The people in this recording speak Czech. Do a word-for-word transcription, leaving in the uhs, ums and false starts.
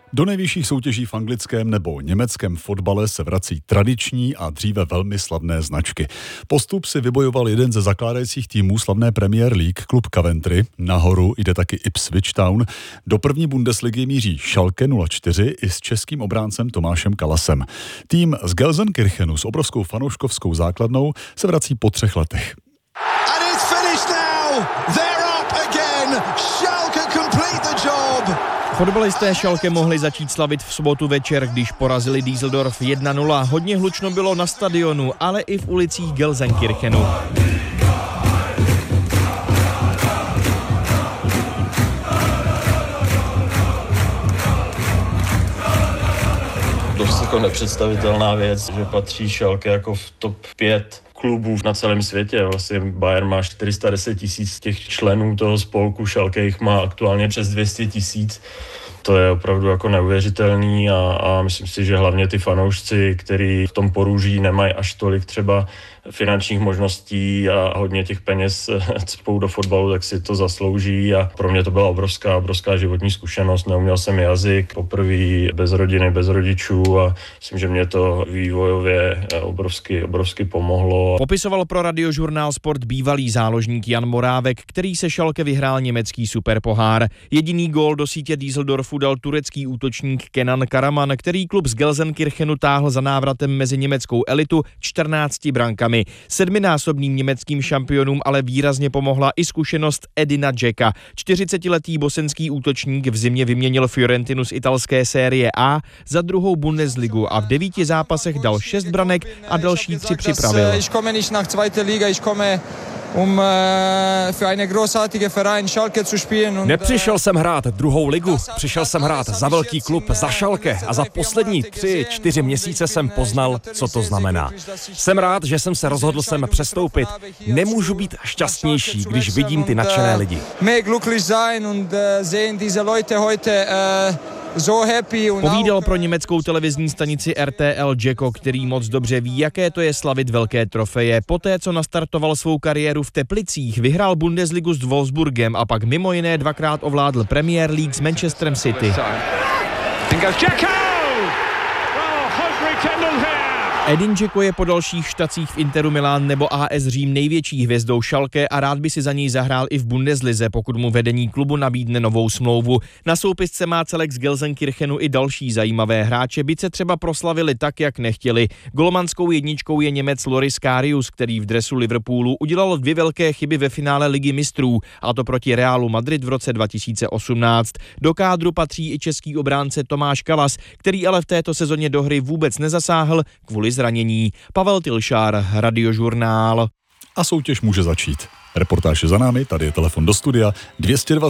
Do nejvyšších soutěží v anglickém nebo německém fotbale se vrací tradiční a dříve velmi slavné značky. Postup si vybojoval jeden ze zakládajících týmů slavné Premier League, klub Coventry. Nahoru jde taky Ipswich Town. Do první Bundesligy míří Schalke nula čtyři i s českým obráncem Tomášem Kalasem. Tým z Gelsenkirchenu s obrovskou fanouškovskou základnou se vrací po třech letech. And it's finished now. They're up again. Schalke complete the job. Fotbalisté Schalke mohli začít slavit v sobotu večer, když porazili Düsseldorf jedna nula. Hodně hlučno bylo na stadionu, ale i v ulicích Gelsenkirchenu. Dost jako nepředstavitelná věc, že patří Schalke jako v top pět klubů na celém světě. Vlastně Bayern má čtyři sta deset tisíc těch členů toho spolku, Schalke jich má aktuálně přes dvě stě tisíc. To je opravdu jako neuvěřitelný a, a myslím si, že hlavně ty fanoušci, kteří v tom Porůří nemají až tolik třeba finančních možností a hodně těch peněz cpou do fotbalu, tak si to zaslouží a pro mě to byla obrovská, obrovská životní zkušenost. Neuměl jsem jazyk, poprvé bez rodiny, bez rodičů a myslím, že mě to vývojově obrovsky, obrovsky pomohlo. Popisoval pro Radiožurnál Sport bývalý záložník Jan Morávek, který se Schalke vyhrál německý superpohár. Jediný gól do sítě Düsseldorfu dal turecký útočník Kenan Karaman, který klub z Gelsenkirchenu táhl za návratem mezi německou elitu čtrnácti brankami. Sedminásobným německým šampionům ale výrazně pomohla i zkušenost Edina Dzeka. čtyřicetiletý bosenský útočník v zimě vyměnil Fiorentinu z italské série A za druhou Bundesligu a v devíti zápasech dal šest branek a další tři připravil. Um für eine großartige Verein Schalke zu spielen. Nepřišel jsem hrát druhou ligu, přišel jsem hrát za velký klub, za Schalke a za poslední tři, čtyři měsíce jsem poznal, co to znamená. Jsem rád, že jsem se rozhodl sem přestoupit. Nemůžu být šťastnější, když vidím ty nadšené lidi. Povídal pro německou televizní stanici R T L Dzeko, který moc dobře ví, jaké to je slavit velké trofeje. Poté, co nastartoval svou kariéru v Teplicích, vyhrál Bundesligu s Wolfsburgem a pak mimo jiné dvakrát ovládl Premier League s Manchesterem City. Edin Dzeko je po dalších štacích v Interu Milán nebo A S Řím největší hvězdou Schalke a rád by si za něj zahrál i v Bundeslize, pokud mu vedení klubu nabídne novou smlouvu. Na soupisce má celek z Gelsenkirchenu i další zajímavé hráče, byť se třeba proslavili tak, jak nechtěli. Golmanskou jedničkou je Němec Loris Karius, který v dresu Liverpoolu udělal dvě velké chyby ve finále Ligy mistrů, a to proti Realu Madrid v roce dva tisíce osmnáct. Do kádru patří i český obránce Tomáš Kalas, který ale v této sezóně do hry vůbec nezasáhl kvůli zranění. Pavel Tilšár, Radiožurnál. A soutěž může začít. Reportáž je za námi, tady je telefon do studia dvě stě dvacet